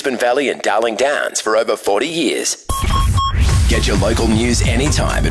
Brisbane Valley and Darling Downs for over 40 years. Get your local news anytime at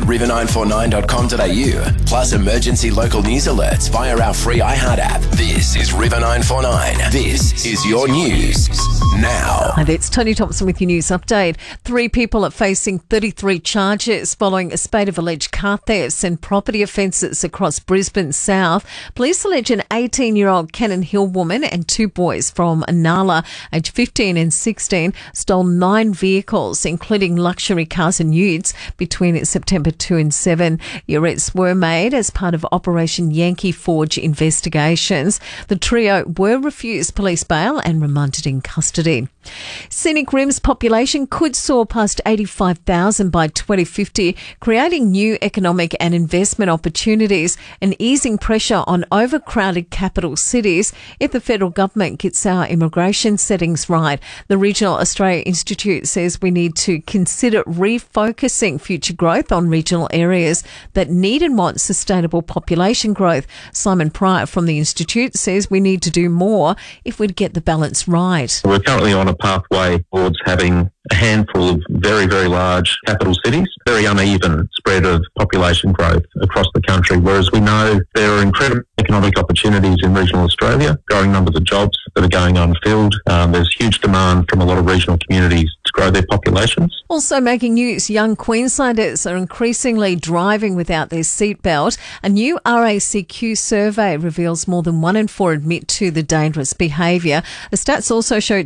river949.com.au. Plus emergency local news alerts via our free iHeart app. This is River 949. This is your news now. Hi, it's Tony Thompson with your news update. 3 people are facing 33 charges following a spate of alleged car thefts and property offences across Brisbane South. Police allege an 18-year-old Cannon Hill woman and 2 boys from Nala, aged 15 and 16, stole 9 vehicles, including luxury cars and utes, between September 2 and 7. The arrests were made as part of Operation Yankee Forge investigations. The trio were refused police bail and remanded in custody. Scenic Rim's population could soar past 85,000 by 2050, creating new economic and investment opportunities and easing pressure on overcrowded capital cities if the federal government gets our immigration settings right. The Regional Australia Institute says we need to consider refocusing future growth on regional areas that need and want sustainable population growth. Simon Pryor from the Institute says we need to do more if we get the balance right. We're currently on a pathway towards having a handful of very, very large capital cities, very uneven spread of population growth across the country, whereas we know there are incredible economic opportunities in regional Australia, growing numbers of jobs that are going unfilled. There's huge demand from a lot of regional communities to grow their populations. Also making news, young Queenslanders are increasingly driving without their seatbelt. A new RACQ survey reveals more than 1 in 4 admit to the dangerous behaviour. The stats also show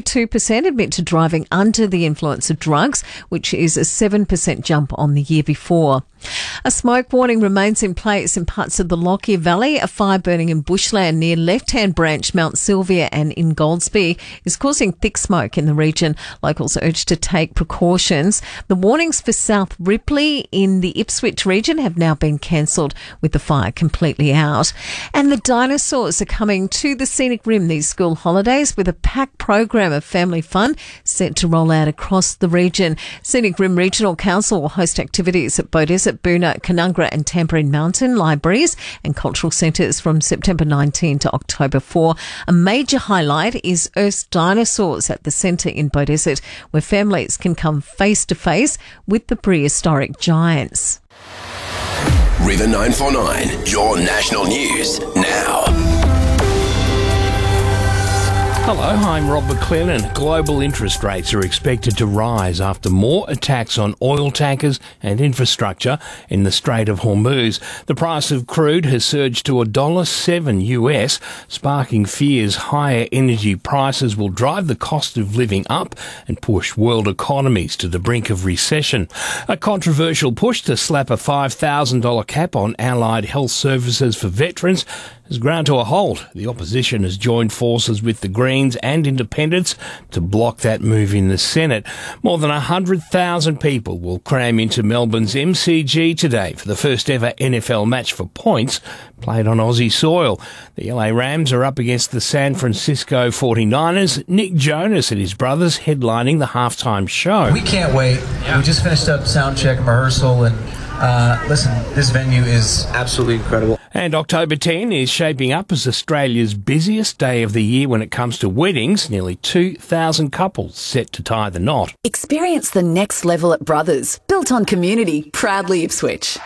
22% admit to driving under the influence of drugs, which is a 7% jump on the year before. A smoke warning remains in place in parts of the Lockyer Valley. A fire burning in bushland near Left-Hand Branch, Mount Sylvia and in Goldsby is causing thick smoke in the region. Locals are urged to take precautions. The warnings for South Ripley in the Ipswich region have now been cancelled with the fire completely out. And the dinosaurs are coming to the Scenic Rim these school holidays with a packed program of family fun set to roll out across the region. Scenic Rim Regional Council will host activities at Beaudesert, Boonah, Canungra and Tamborine Mountain libraries and cultural centres from September 19 to October 4. A major highlight is Earth's Dinosaurs at the centre in Beaudesert, where families can come face to face with the prehistoric giants. River 949, your national news now. Hello, I'm Rob McLennan. Global interest rates are expected to rise after more attacks on oil tankers and infrastructure in the Strait of Hormuz. The price of crude has surged to $1.07 US, sparking fears higher energy prices will drive the cost of living up and push world economies to the brink of recession. A controversial push to slap a $5,000 cap on allied health services for veterans has ground to a halt. The opposition has joined forces with the Greens and Independents to block that move in the Senate. More than 100,000 people will cram into Melbourne's MCG today for the first ever NFL match for points played on Aussie soil. The LA Rams are up against the San Francisco 49ers. Nick Jonas and his brothers headlining the halftime show. We can't wait. Yeah. We just finished up sound check and rehearsal, and listen, this venue is absolutely incredible. And October 10 is shaping up as Australia's busiest day of the year when it comes to weddings. Nearly 2,000 couples set to tie the knot. Experience the next level at Brothers, built on community, proudly Ipswich.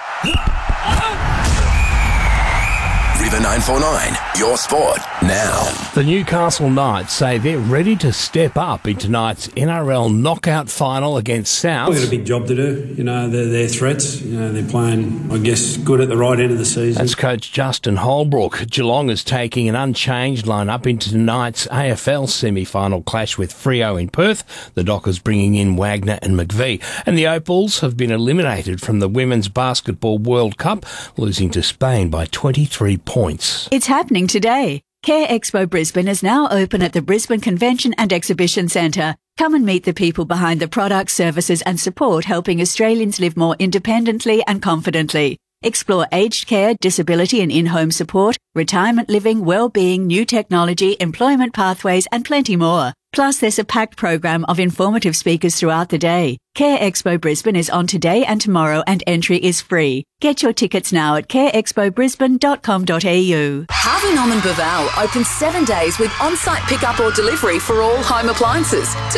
River 949, your sport now. The Newcastle Knights say they're ready to step up in tonight's NRL knockout final against South. We've got a big job to do. You know, they're threats. You know, they're playing, I guess, good at the right end of the season. That's coach Justin Holbrook. Geelong is taking an unchanged lineup into tonight's AFL semi-final clash with Freo in Perth. The Dockers bringing in Wagner and McVie. And the Opals have been eliminated from the Women's Basketball World Cup, losing to Spain by 23 points. It's happening today. Care Expo Brisbane is now open at the Brisbane Convention and Exhibition Centre. Come and meet the people behind the products, services and support helping Australians live more independently and confidently. Explore aged care, disability and in-home support, retirement living, well-being, new technology, employment pathways and plenty more. Plus, there's a packed program of informative speakers throughout the day. Care Expo Brisbane is on today and tomorrow and entry is free. Get your tickets now at careexpobrisbane.com.au. Harvey Norman Baval opens 7 days with on-site pickup or delivery for all home appliances.